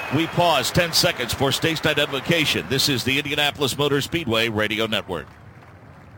We pause 10 seconds for station identification. This is the Indianapolis Motor Speedway Radio Network.